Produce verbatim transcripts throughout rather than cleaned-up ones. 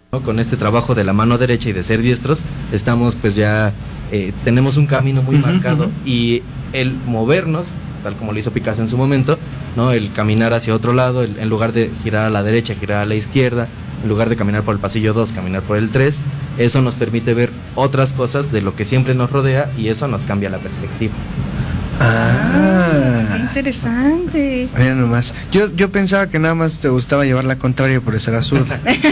¿no? Con este trabajo de la mano derecha y de ser diestros, estamos pues ya, eh, tenemos un camino muy marcado, y el movernos, tal como lo hizo Picasso en su momento, ¿no? El caminar hacia otro lado, el, en lugar de girar a la derecha, girar a la izquierda, en lugar de caminar por el pasillo dos, caminar por el tres, eso nos permite ver otras cosas de lo que siempre nos rodea, y eso nos cambia la perspectiva. Ah, qué interesante. Mira nomás, yo, yo pensaba que nada más te gustaba llevar la contraria por ser zurdo.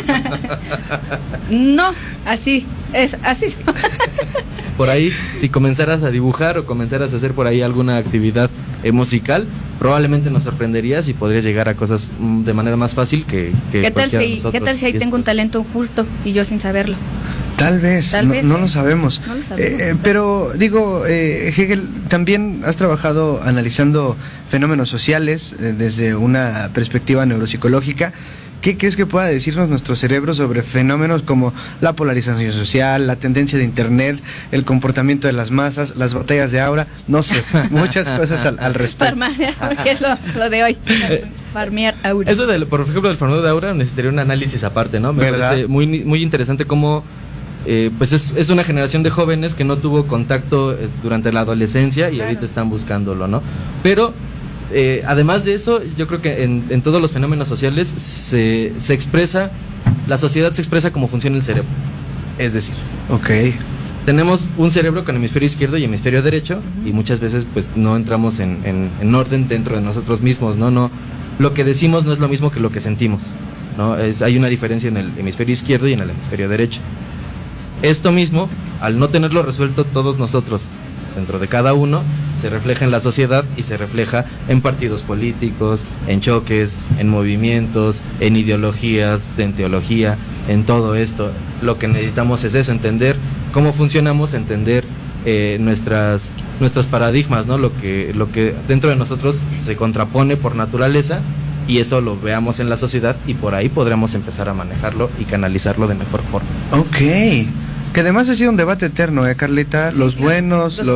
No, así, es así. Por ahí, si comenzaras a dibujar o comenzaras a hacer por ahí alguna actividad eh, musical, probablemente nos sorprenderías y podrías llegar a cosas mm, de manera más fácil que, que ¿Qué tal cualquiera de si, nosotros. ¿qué tal si ahí tengo un talento oculto y yo sin saberlo? Tal vez, Tal no, vez, no ¿eh? lo sabemos. No lo sabemos, Eh, eh, no pero digo, eh, Hegel, también has trabajado analizando fenómenos sociales eh, desde una perspectiva neuropsicológica. ¿Qué crees que pueda decirnos nuestro cerebro sobre fenómenos como la polarización social, la tendencia de internet, el comportamiento de las masas, las batallas de aura? No sé, muchas cosas al, al respecto. Farmear aura, que es lo, lo de hoy. Farmear aura. Eso, del, por ejemplo, del farmeo de aura necesitaría un análisis aparte, ¿no? Me ¿verdad? parece muy, muy interesante cómo eh, pues es, es una generación de jóvenes que no tuvo contacto eh, durante la adolescencia y Claro. ahorita están buscándolo, ¿no? Pero eh, además de eso, yo creo que en, en todos los fenómenos sociales se, se expresa, la sociedad se expresa cómo funciona el cerebro. Es decir, Ok. tenemos un cerebro con hemisferio izquierdo y hemisferio derecho, uh-huh. y muchas veces pues no entramos en, en, en orden dentro de nosotros mismos, ¿no? No, lo que decimos no es lo mismo que lo que sentimos, ¿no? Es, hay una diferencia en el hemisferio izquierdo y en el hemisferio derecho. Esto mismo, al no tenerlo resuelto todos nosotros dentro de cada uno, se refleja en la sociedad y se refleja en partidos políticos, en choques, en movimientos, en ideologías, en teología, en todo esto. Lo que necesitamos es eso, entender cómo funcionamos, entender eh, nuestras nuestros paradigmas, ¿no? Lo que lo que dentro de nosotros se contrapone por naturaleza, y eso lo veamos en la sociedad, y por ahí podremos empezar a manejarlo y canalizarlo de mejor forma. Ok. Que además ha sido un debate eterno, ¿eh, Carlita? Sí, los claro. buenos, Los los